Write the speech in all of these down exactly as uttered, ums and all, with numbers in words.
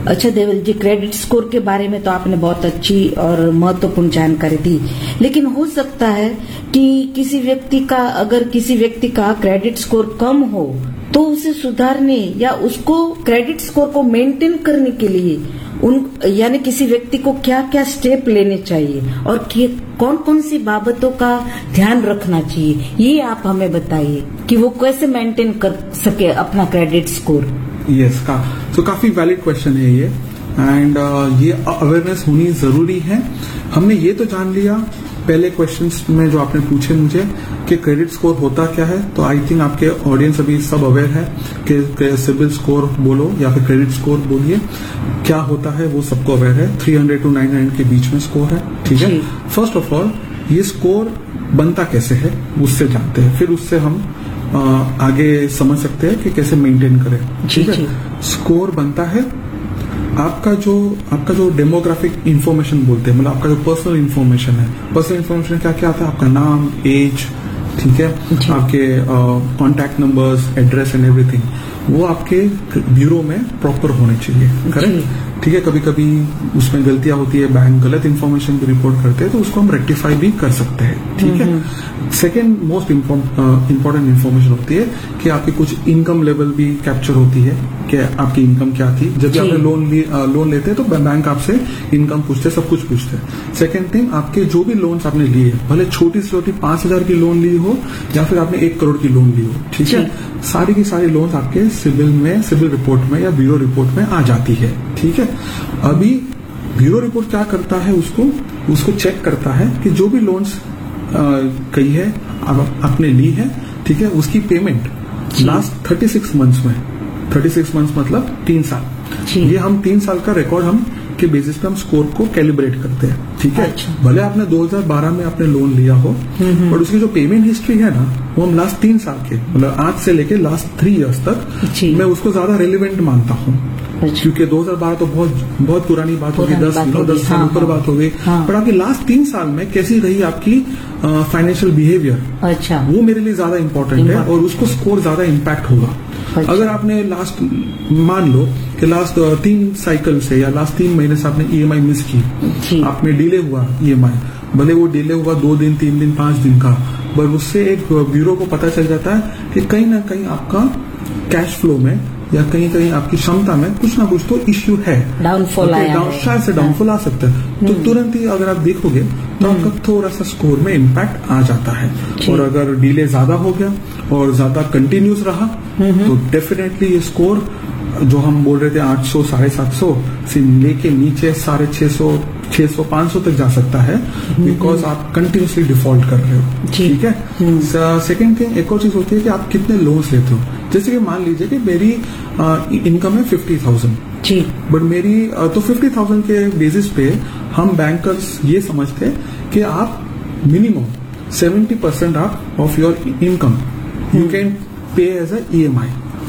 अच्छा देवल जी, credit score के बारे में तो आपने बहुत अच्छी और महत्वपूर्ण जानकारी दी, लेकिन हो सकता है कि किसी व्यक्ति का अगर किसी व्यक्ति का क्रेडिट स्कोर कम हो तो उसे सुधारने या उसको क्रेडिट स्कोर को मेंटेन करने के लिए उन यानी किसी व्यक्ति को क्या क्या स्टेप लेने चाहिए और कौन कौन सी बाबतों का ध्यान रखना चाहिए, ये आप हमें बताइए कि वो कैसे मेंटेन कर सके अपना क्रेडिट स्कोर। यस का तो काफी वैलिड क्वेश्चन है ये, एंड uh, ये अवेयरनेस होनी जरूरी है। हमने ये तो जान लिया पहले क्वेश्चंस में जो आपने पूछे मुझे कि क्रेडिट स्कोर होता क्या है, तो आई थिंक आपके ऑडियंस अभी सब अवेयर है कि सिबिल स्कोर बोलो या फिर क्रेडिट स्कोर बोलिए, क्या होता है वो सबको अवेयर है। तीन सौ टू नौ सौ के बीच में स्कोर है, ठीक है। फर्स्ट ऑफ ऑल ये स्कोर बनता कैसे है उससे जानते हैं, फिर उससे हम आ, आगे समझ सकते हैं कि कैसे मेंटेन करें, ठीक है। स्कोर बनता है आपका जो आपका जो डेमोग्राफिक इंफॉर्मेशन बोलते हैं, मतलब आपका जो पर्सनल इंफॉर्मेशन है। पर्सनल इंफॉर्मेशन क्या क्या आता है, आपका नाम, एज, ठीक है, आपके contact numbers, address and everything, वो आपके ब्यूरो में प्रॉपर होने चाहिए, करेक्ट, ठीक है। कभी कभी उसमें गलतियां होती है, बैंक गलत इन्फॉर्मेशन भी रिपोर्ट करते हैं, तो उसको हम रेक्टिफाई भी कर सकते हैं, ठीक है। सेकेंड मोस्ट इम्पोर्टेंट इन्फॉर्मेशन होती है कि आपकी कुछ इनकम लेवल भी कैप्चर होती है कि आपकी इनकम क्या थी। जब भी आपने लोन लोन लेते हैं तो बैंक आपसे इनकम पूछते हैं, सब कुछ पूछते हैं। सेकेंड थिंग, आपके जो भी लोन्स आपने लिए, भले छोटी से छोटी पांच हजार की लोन ली हो या फिर आपने एक करोड़ की लोन ली हो, ठीक है, सारी की सारी लोन्स आपके सिविल में, सिविल रिपोर्ट में या ब्यूरो रिपोर्ट में आ जाती है, ठीक है। अभी ब्यूरो रिपोर्ट क्या करता है, उसको उसको चेक करता है कि जो भी लोन्स कही है आपने ली है, ठीक है, उसकी payment last thirty six months में, थर्टी सिक्स मंथ्स मतलब तीन साल, ये हम तीन साल का रिकॉर्ड हम के बेसिस पे हम स्कोर को कैलिब्रेट करते हैं, ठीक है। अच्छा। भले आपने दो हज़ार बारह में आपने लोन लिया हो, पर उसकी जो पेमेंट हिस्ट्री है ना, वो हम लास्ट तीन साल के, मतलब आज से लेके लास्ट थ्री इयर्स तक मैं उसको ज्यादा रेलिवेंट मानता हूँ। अच्छा। क्योंकि दो हज़ार बारह तो बहुत बहुत पुरानी बात होगी, दस दस साल ऊपर बात हो गई, पर आपकी लास्ट तीन साल में कैसी रही आपकी फाइनेंशियल बिहेवियर, अच्छा, वो मेरे लिए ज्यादा इंपॉर्टेंट है और उसको स्कोर ज्यादा इम्पैक्ट होगा। अच्छा। अगर आपने लास्ट मान लो कि लास्ट तीन साइकिल से या लास्ट तीन महीने से आपने ईएमआई मिस की, आपने डिले हुआ ईएमआई, भले वो डिले हुआ दो दिन, तीन दिन, पांच दिन का, पर उससे एक ब्यूरो को पता चल जाता है कि कहीं ना कहीं आपका कैश फ्लो में या कहीं कहीं आपकी क्षमता में कुछ ना कुछ तो इश्यू है, डाउनफॉल आया है, शायद से डाउनफॉल आ सकता है, तो तुरंत ही अगर आप देखोगे तो आपका थोड़ा सा स्कोर में इम्पैक्ट आ जाता है। और अगर डिले ज्यादा हो गया और ज्यादा कंटिन्यूस रहा तो डेफिनेटली ये स्कोर जो हम बोल रहे थे आठ सौ, साढ़े सात सौ से लेके नीचे साढ़े छह सौ, छह सौ, पांच सौ तक जा सकता है, बिकॉज आप कंटिन्यूसली डिफॉल्ट कर रहे हो, ठीक है। सेकेंड थिंग, एक और चीज होती है कि आप कितने लोन्स लेते हो। जैसे कि मान लीजिए कि मेरी इनकम है फिफ्टी थाउजेंड, बट मेरी आ, तो फिफ्टी थाउजेंड के बेसिस पे हम बैंकर्स ये समझते हैं कि आप मिनिमम सेवेंटी परसेंट आप of your income you can pay as a EMI.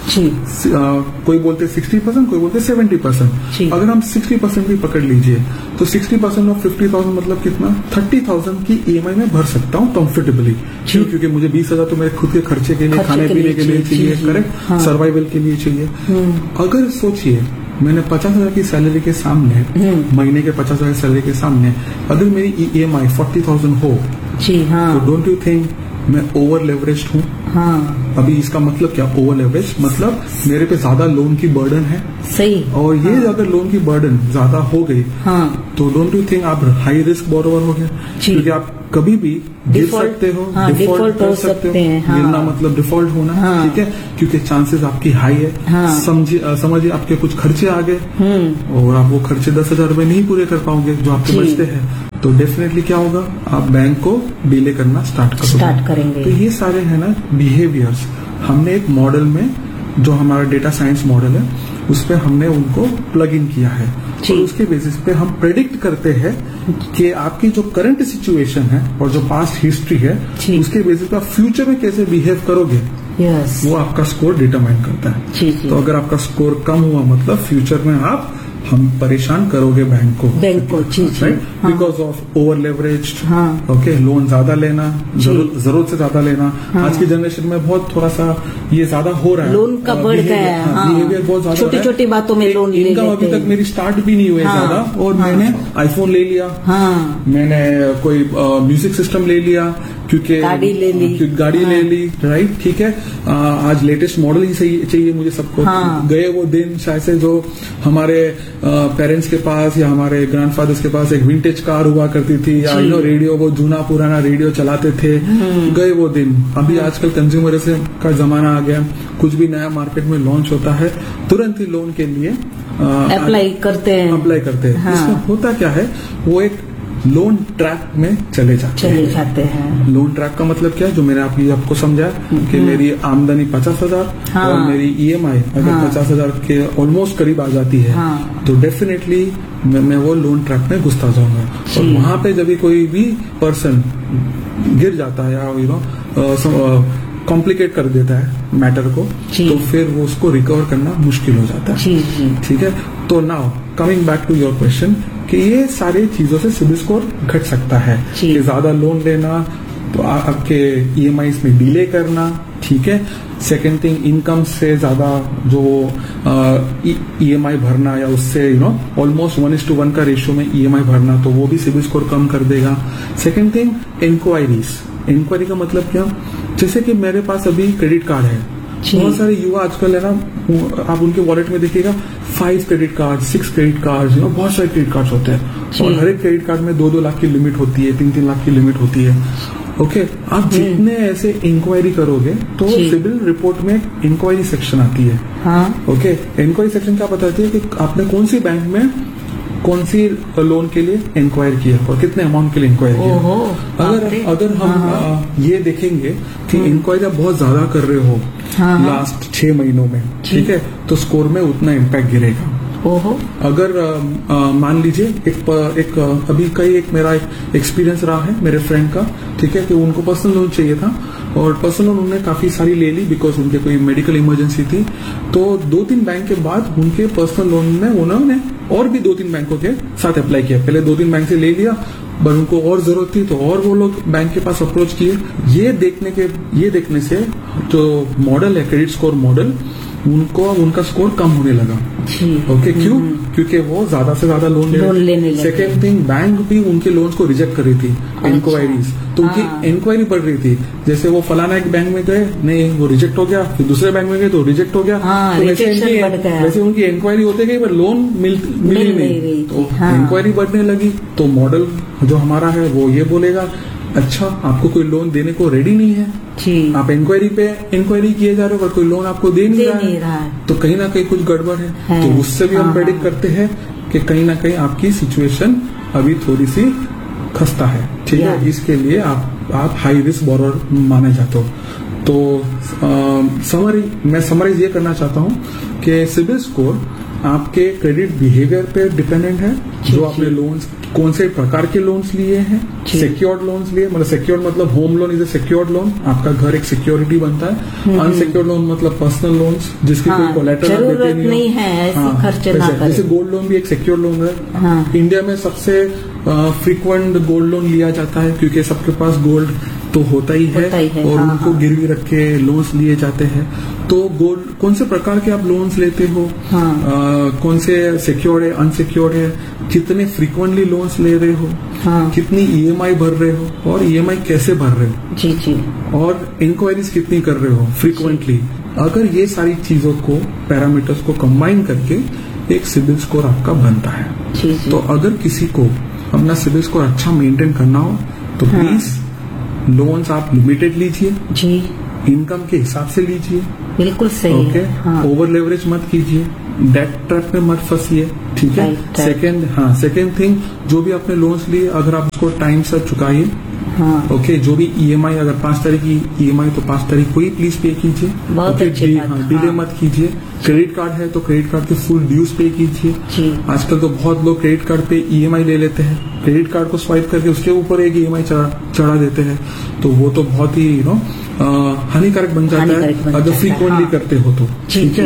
कोई बोलते सिक्सटी परसेंट, कोई बोलते सेवेंटी परसेंट। अगर हम सिक्सटी परसेंट भी पकड़ लीजिए तो sixty percent of fifty thousand मतलब कितना, थर्टी थाउजेंड की ईएमआई में भर सकता हूँ कंफर्टेबली, क्योंकि मुझे बीस हजार तो मेरे खुद के खर्चे के लिए, खाने पीने के लिए चाहिए, करेक्ट, सर्वाइवल के लिए चाहिए। अगर सोचिए मैंने पचास हजार की सैलरी के सामने, महीने के पचास हजार की सैलरी के सामने अगर मेरी ईएमआई फोर्टी थाउजेंड हो, जी हाँ, तो डोंट यू थिंक मैं ओवर लेवरेज हूँ? हाँ। अभी इसका मतलब क्या, ओवर लेवरेज मतलब मेरे पे ज्यादा लोन की बर्डन है, सही, और ये हाँ। अगर लोन की बर्डन ज्यादा हो गई, हाँ, तो डोंट यू थिंक आप हाई रिस्क बोरोवर हो गए, क्योंकि आप कभी भी गिर सकते हो, हाँ, डिफॉल्ट कर सकते हो, हाँ, गिरना मतलब डिफॉल्ट होना, हाँ, ठीक है, क्योंकि चांसेस आपकी हाई है, हाँ, समझिए समझिए आपके कुछ खर्चे आ गए और आप वो खर्चे दस हजार रुपए नहीं पूरे कर पाओगे जो आपके बचते हैं, तो डेफिनेटली क्या होगा, आप बैंक को डिले करना स्टार्ट करोगे, स्टार्ट करेंगे। तो ये सारे है ना बिहेवियर्स, हमने एक मॉडल में जो हमारा डेटा साइंस मॉडल है उस पे हमने उनको प्लग इन किया है, तो उसके बेसिस पे हम प्रेडिक्ट करते हैं कि आपकी जो करंट सिचुएशन है और जो पास्ट हिस्ट्री है उसके बेसिस पे आप फ्यूचर में कैसे बिहेव करोगे, yes. वो आपका स्कोर डिटरमाइन करता है। तो अगर आपका स्कोर कम हुआ मतलब फ्यूचर में आप हम परेशान करोगे बैंक को बैंक को जी जी राइट हाँ, बिकॉज ऑफ ओवर लेवरेज हाँ, ओके लोन ज्यादा लेना जरूरत जरूरत से ज्यादा लेना हाँ, आज की जनरेशन में बहुत थोड़ा सा ये ज्यादा हो रहा है लोन का बढ़ गया है हाँ, बिहेवियर बहुत ज्यादा छोटी छोटी बातों में लोन ले लेते इनकम अभी तक मेरी स्टार्ट भी नहीं हुई है हाँ, ज्यादा और हाँ, मैंने आईफोन ले लिया हाँ, मैंने कोई म्यूजिक सिस्टम ले लिया क्योंकि गाड़ी ले ली क्योंकि गाड़ी हाँ, ले ली राइट ठीक है आ, आज लेटेस्ट मॉडल ही सही चाहिए मुझे सबको हाँ, गए वो दिन शायद से जो हमारे पेरेंट्स के पास या हमारे ग्रैंडफादर्स के पास एक विंटेज कार हुआ करती थी या यू नो रेडियो वो जूना पुराना रेडियो चलाते थे गए वो दिन अभी आजकल कंज्यूमरिज्म का जमाना आ गया कुछ भी नया मार्केट में लॉन्च होता है तुरंत ही लोन के लिए अप्लाई करते हैं अप्लाई करते हैं हाँ, इसमें होता क्या है वो एक लोन ट्रैक में चले जाते चले हैं जाते हैं लोन ट्रैक का मतलब क्या है जो मैंने आप, आपको समझा कि मेरी आमदनी पचास हजार हाँ, और मेरी ईएमआई अगर हाँ, पचास हजार के ऑलमोस्ट करीब आ जाती है हाँ, तो डेफिनेटली मैं, मैं वो लोन ट्रैक में घुसता जाऊंगा और वहां पे जब भी कोई भी पर्सन गिर जाता है या यू नो कॉम्प्लिकेट कर देता है मैटर को तो फिर वो उसको रिकवर करना मुश्किल हो जाता है ठीक है तो now coming back to your question कि ये सारी चीजों से सिबिल स्कोर घट सकता है कि ज्यादा लोन लेना तो आपके ईएमआई में डिले करना ठीक है सेकेंड थिंग इनकम से ज्यादा जो ईएमआई भरना या उससे you know almost one is to one का रेशियो में ईएमआई भरना तो वो भी सिबिल स्कोर कम कर देगा सेकेंड थिंग इंक्वायरीज इंक्वायरी का मतलब क्या जैसे कि मेरे पास अभी क्रेडिट कार्ड है बहुत सारे युवा आजकल है ना आप उनके वॉलेट में देखिएगा five credit card six credit card बहुत सारे क्रेडिट कार्ड होते हैं और हर एक क्रेडिट कार्ड में दो दो लाख की लिमिट होती है तीन तीन लाख की लिमिट होती है ओके okay, आप जितने ऐसे इंक्वायरी करोगे तो सिबिल रिपोर्ट में इंक्वायरी सेक्शन आती है ओके इंक्वायरी सेक्शन क्या बताती है कि आपने कौन सी बैंक में कौन सी लोन के लिए इंक्वायर किया और कितने अमाउंट के लिए इंक्वायर किया अगर अगर हम आ, ये देखेंगे कि इंक्वायरी आप बहुत ज्यादा कर रहे हो लास्ट छह महीनों में ठीक है तो स्कोर में उतना इम्पैक्ट गिरेगा ओहो अगर मान लीजिए एक एक अभी कई एक मेरा एक एक्सपीरियंस रहा है मेरे फ्रेंड का ठीक है कि उनको पर्सनल लोन चाहिए था और पर्सनल लोन उन्होंने काफी सारी ले ली बिकॉज उनके कोई मेडिकल इमरजेंसी थी तो दो तीन बैंक के बाद उनके पर्सनल लोन में उन्होंने और भी दो तीन बैंकों के साथ अप्लाई किया पहले दो तीन बैंक से ले लिया पर उनको और जरूरत थी तो और वो लोग बैंक के पास अप्रोच किए ये देखने के ये देखने से जो मॉडल है क्रेडिट स्कोर मॉडल उनको उनका स्कोर कम होने लगा ओके क्यों क्योंकि वो ज्यादा से ज्यादा लोन लोन लेने लगे सेकेंड थिंग बैंक भी उनके लोन्स को रिजेक्ट कर रही थी इंक्वायरीज तो उनकी इंक्वायरी बढ़ रही थी जैसे वो फलाना एक बैंक में गए नहीं वो रिजेक्ट हो गया फिर दूसरे बैंक में गए तो रिजेक्ट हो गया हाँ, तो वैसे वैसे उनकी इंक्वायरी होते गई पर लोन मिल मिली नहीं तो इंक्वायरी बढ़ने लगी तो मॉडल जो हमारा है वो ये बोलेगा अच्छा आपको कोई लोन देने को रेडी नहीं है जी। आप इंक्वायरी पे इंक्वायरी किए जा रहे हो पर कोई लोन आपको दे नहीं, दे रहा, नहीं रहा है तो कहीं ना कहीं कुछ गड़बड़ है, है। तो उससे भी हाँ, हम प्रेडिक्ट करते हैं कि कहीं ना कहीं आपकी सिचुएशन अभी थोड़ी सी खस्ता है ठीक है इसके लिए आप आप हाई रिस्क बोरोर माने जाते हो तो समरी मैं समराइज ये करना चाहता हूँ कि सिबिल स्कोर आपके क्रेडिट बिहेवियर पे डिपेंडेंट है जो आपने लोन्स कौन से प्रकार के लोन्स लिए हैं सिक्योर्ड लोन्स लिए मतलब सिक्योर्ड मतलब home loan is a secured loan आपका घर एक सिक्योरिटी बनता है अनसिक्योर्ड लोन मतलब पर्सनल लोन्स जिसकी हाँ, कोई कोलैटरल देते नहीं, नहीं है ऐसे हाँ, खर्चे ना करें जैसे गोल्ड लोन भी एक सिक्योर्ड लोन है हाँ, इंडिया में सबसे फ्रीक्वेंट गोल्ड लोन लिया जाता है क्योंकि सबके पास गोल्ड तो होता ही है, होता ही है और हाँ, उनको हाँ, गिरवी रख के लोन्स लिए जाते हैं तो गोल्ड कौन से प्रकार के आप लोन्स लेते हो हाँ, आ, कौन से सिक्योर्ड है अनसिक्योर्ड है कितने फ्रीक्वेंटली लोन्स ले रहे हो हाँ, कितनी ईएमआई भर रहे हो और ईएमआई कैसे भर रहे हो जी जी और इंक्वायरीज कितनी कर रहे हो फ्रीक्वेंटली अगर ये सारी चीजों को पैरामीटर्स को कंबाइन करके एक सिबिल स्कोर आपका बनता है जी जी। तो अगर किसी को अपना सिबिल स्कोर अच्छा मेंटेन करना हो तो हाँ, प्लीज लोन्स आप लिमिटेड लीजिए जी इनकम के हिसाब से लीजिए बिल्कुल सही ओके हाँ, ओवर लेवरेज मत कीजिए डेट ट्रैप में मत फंसिए ठीक है सेकंड हाँ सेकंड थिंग जो भी आपने लोन्स लिए अगर आप उसको टाइम से चुकाइए हाँ, ओके okay, जो भी ईएमआई अगर पांच तारीख की ईएमआई तो पांच तारीख को ही प्लीज पे कीजिए ओके हाँ, डिले मत कीजिए क्रेडिट कार्ड है तो क्रेडिट कार्ड के फुल ड्यूज पे कीजिए आजकल तो बहुत लोग क्रेडिट कार्ड पे ईएमआई ले लेते हैं क्रेडिट कार्ड को स्वाइप करके उसके ऊपर एक ईएमआई चढ़ा देते हैं तो वो तो बहुत ही यू नो हानिकारक बन जाता है अगर फ्रीक्वेंटली करते हो तो ठीक है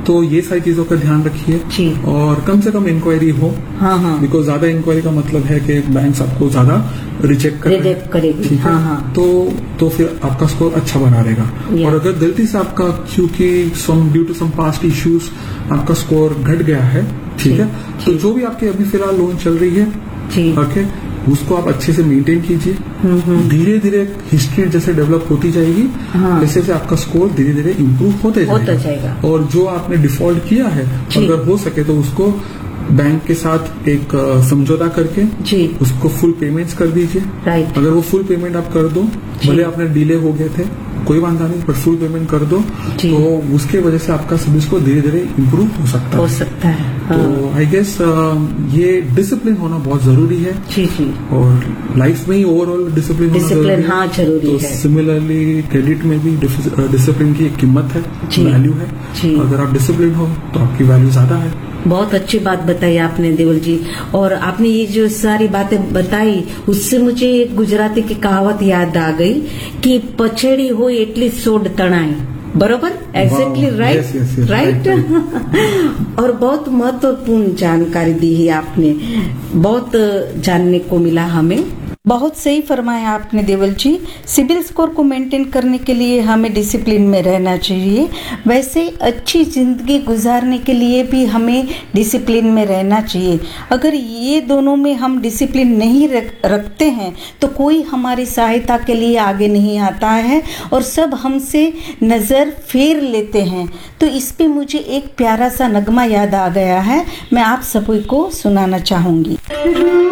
तो ये सारी चीजों का ध्यान रखिए जी। और कम से कम इंक्वायरी हो। हाँ हाँ बिकॉज ज्यादा इंक्वायरी का मतलब है कि बैंक आपको ज्यादा रिजेक्ट कर रिजेक्ट करेगी। ठीक है हाँ हाँ तो तो फिर आपका स्कोर अच्छा बना रहेगा। Yeah. और अगर गलती से आपका क्योंकि सम due to some past issues आपका स्कोर घट गया है, ठीक है, तो जो भी आपके अभी फिलहाल लोन चल रही है, जी ओके, उसको आप अच्छे से मेंटेन कीजिए। धीरे धीरे हिस्ट्री जैसे डेवलप होती जाएगी, हाँ। वैसे से आपका स्कोर धीरे धीरे इम्प्रूव होते होता जाएगा। जाएगा। और जो आपने डिफॉल्ट किया है, जी। अगर हो सके तो उसको बैंक के साथ एक अ, समझौता करके जी उसको फुल पेमेंट्स कर दीजिए। राइट अगर वो फुल पेमेंट आप कर दो, भले आपने डिले हो गए थे, कोई वांधा नहीं, पर फुल पेमेंट कर दो, जी। तो उसके वजह से आपका सिबिल स्कोर धीरे धीरे इम्प्रूव हो सकता हो है। सकता है। हाँ। तो आई गेस ये डिसिप्लिन होना बहुत जरूरी है। जी जी और लाइफ में ही ओवरऑल डिसिप्लिन होना डिसिप्लिन जरूरी है। हाँ जरूरी तो है। सिमिलरली क्रेडिट में भी डिसिप्लिन की एक कीमत है, जी। वैल्यू है। जी। अगर आप डिसिप्लिन हो तो आपकी वैल्यू ज्यादा है। बहुत अच्छी बात बताई आपने देवल जी। और आपने ये जो सारी बातें बताई उससे मुझे एक गुजराती की कहावत याद आ गई कि पछेड़ी हो एटली सोड तणाई। बरोबर, exactly right yes, yes, yes, right. right, और बहुत महत्वपूर्ण जानकारी दी है आपने, बहुत जानने को मिला हमें। बहुत सही फरमाया आपने देवल जी। सिबिल स्कोर को मेंटेन करने के लिए हमें डिसिप्लिन में रहना चाहिए, वैसे अच्छी जिंदगी गुजारने के लिए भी हमें डिसिप्लिन में रहना चाहिए। अगर ये दोनों में हम डिसिप्लिन नहीं रख, रखते हैं तो कोई हमारी सहायता के लिए आगे नहीं आता है और सब हमसे नज़र फेर लेते हैं। तो इस पे मुझे एक प्यारा सा नगमा याद आ गया है, मैं आप सभी को सुनाना चाहूँगी।